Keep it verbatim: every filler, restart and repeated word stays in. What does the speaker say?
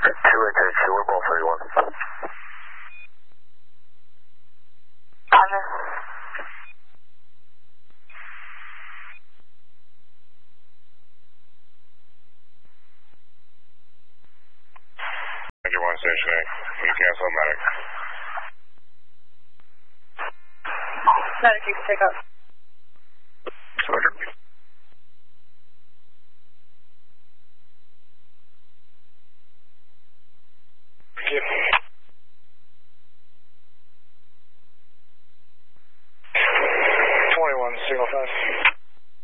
two eight eight two, we're both thirty-one. Roger. Thank you, one station eight. Can you cancel medic? Medic, you can take up.